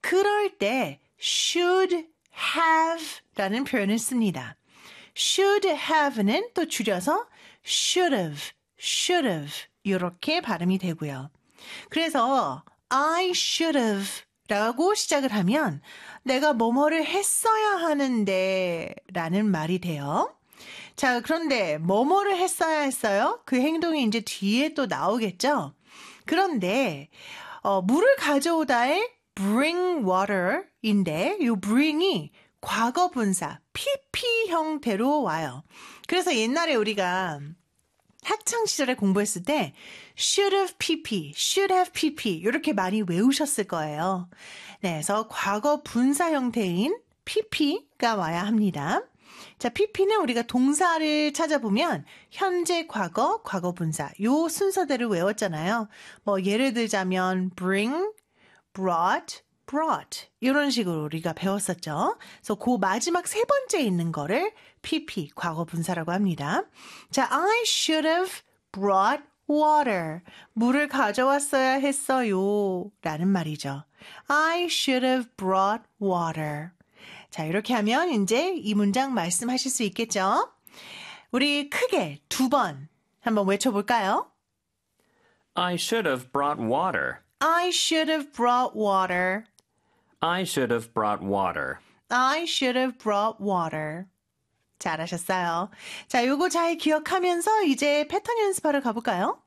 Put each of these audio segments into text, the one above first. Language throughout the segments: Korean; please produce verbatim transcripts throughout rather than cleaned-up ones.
그럴 때 should have 라는 표현을 씁니다. should have는 또 줄여서 should have, should have 이렇게 발음이 되고요. 그래서 I should have 라고 시작을 하면 내가 뭐뭐를 했어야 하는데 라는 말이 돼요. 자, 그런데 뭐뭐를 했어야 했어요? 그 행동이 이제 뒤에 또 나오겠죠? 그런데 어, 물을 가져오다의 bring water인데 이 bring이 과거 분사 피피 형태로 와요. 그래서 옛날에 우리가 학창 시절에 공부했을 때 should have pp, should have pp 이렇게 많이 외우셨을 거예요. 네, 그래서 과거 분사 형태인 pp가 와야 합니다. 자, pp는 우리가 동사를 찾아보면 현재, 과거, 과거 분사 요 순서대로 외웠잖아요. 뭐 예를 들자면 bring, brought, brought 이런 식으로 우리가 배웠었죠. 그래서 그 마지막 세 번째 있는 거를 pp, 과거 분사라고 합니다. 자, I should have brought water. 물을 가져왔어야 했어요. 라는 말이죠. I should have brought water. 자, 이렇게 하면 이제 이 문장 말씀하실 수 있겠죠? 우리 크게 두 번 한번 외쳐볼까요? I should have brought water. I should have brought water. I should have brought water. I should have brought water. 잘하셨어요. 자, 요거 잘 기억하면서 이제 패턴 연습하러 가볼까요?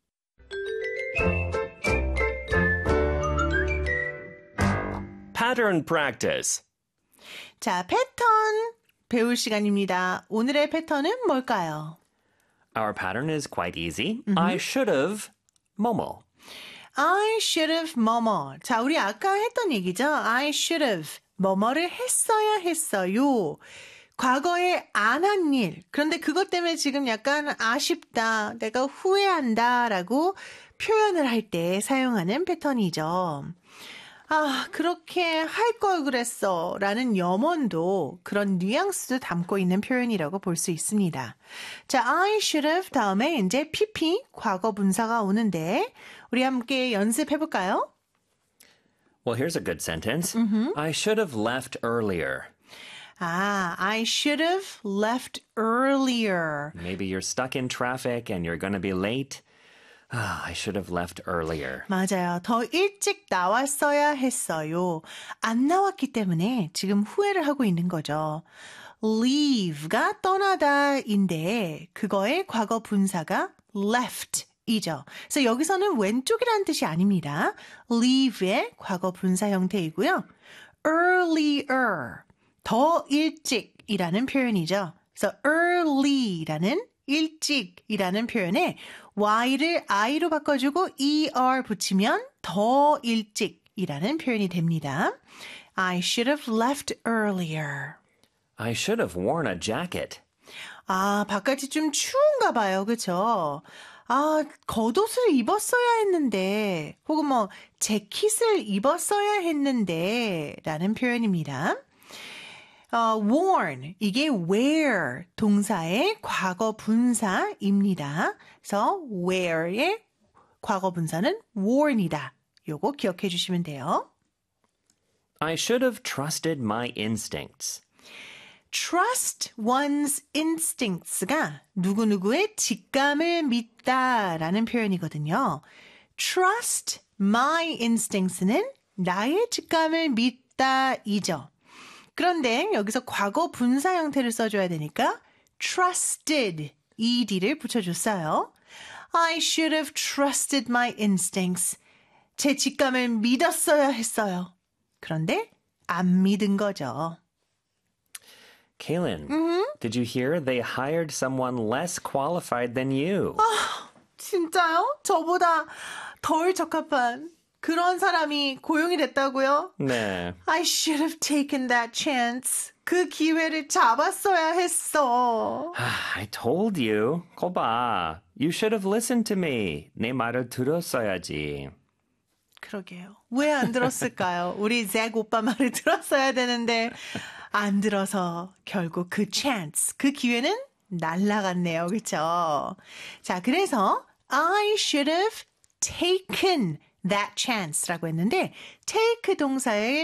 Pattern practice. 자, 패턴 배울 시간입니다. 오늘의 패턴은 뭘까요? Our pattern is quite easy. Mm-hmm. I should have 뭐뭐. I should have 뭐뭐. 자, 우리 아까 했던 얘기죠. I should have 뭐뭐를 했어야 했어요. 과거에 안 한 일. 그런데 그것 때문에 지금 약간 아쉽다. 내가 후회한다. 라고 표현을 할 때 사용하는 패턴이죠. 아, 그렇게 할 걸 그랬어. 라는 염원도 그런 뉘앙스도 담고 있는 표현이라고 볼 수 있습니다. 자, I should have 다음에 이제 pp, 과거 분사가 오는데 우리 함께 연습해 볼까요? Well, here's a good sentence. Mm-hmm. I should have left earlier. 아, I should have left earlier. Maybe you're stuck in traffic and you're going to be late. Ah, I should have left earlier. 맞아요. 더 일찍 나왔어야 했어요. 안 나왔기 때문에 지금 후회를 하고 있는 거죠. leave가 떠나다인데 그거의 과거 분사가 left이죠. 그래서 여기서는 왼쪽이라는 뜻이 아닙니다. leave의 과거 분사 형태이고요. earlier, 더 일찍이라는 표현이죠. 그래서 early라는 일찍이라는 표현에 y를 i로 바꿔주고 er 붙이면 더 일찍이라는 표현이 됩니다. I should have left earlier. I should have worn a jacket. 아, 바깥이 좀 추운가 봐요. 그렇죠? 아, 겉옷을 입었어야 했는데 혹은 뭐 재킷을 입었어야 했는데 라는 표현입니다. 어, worn, 이게 wear 동사의 과거 분사입니다. 그래서 wear의 과거 분사는 worn이다. 요거 기억해 주시면 돼요. I should have trusted my instincts. trust one's instincts가 누구누구의 직감을 믿다라는 표현이거든요. trust my instincts는 나의 직감을 믿다이죠. 그런데 여기서 과거 분사 형태를 써줘야 되니까 trusted, ed를 붙여줬어요. I should have trusted my instincts. 제 직감을 믿었어야 했어요. 그런데 안 믿은 거죠. Kaylin, Mm-hmm. did you hear they hired someone less qualified than you? 아, 진짜요? 저보다 덜 적합한 그런 사람이 고용이 됐다고요? 네. I should have taken that chance. 그 기회를 잡았어야 했어. I told you. 거봐. You should have listened to me. 내 말을 들었어야지. 그러게요. 왜 안 들었을까요? 우리 잭 오빠 말을 들었어야 되는데 안 들어서 결국 그 chance, 그 기회는 날아갔네요. 그렇죠? 자, 그래서 I should have taken that chance라고 했는데 take 동사의